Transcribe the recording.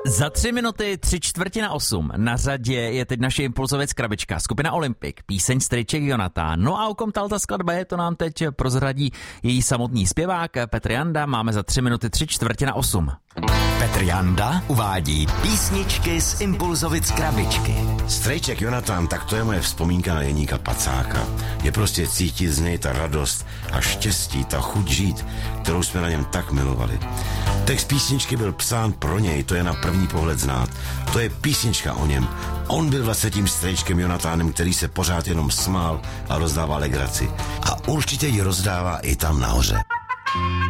Za 3 minuty 7:45 na řadě je teď naše impulzovec krabička, skupina Olympic, píseň Strejček Jonatán. No a o kom ta skladba je, to nám teď prozradí její samotný zpěvák Petr Janda. Máme za 3 minuty 7:45. Petr Janda uvádí písničky z impulzovic krabičky. Strejček Jonatán, tak to je moje vzpomínka na Jeníka Pacáka. Je prostě cítit z něj ta radost a štěstí, ta chuť žít, kterou jsme na něm tak milovali. Text písničky byl psán pro něj, to je na první pohled znát. To je písnička o něm. On byl vlastně tím Strejčkem Jonatánem, který se pořád jenom smál a rozdával legraci. A určitě ji rozdává i tam nahoře.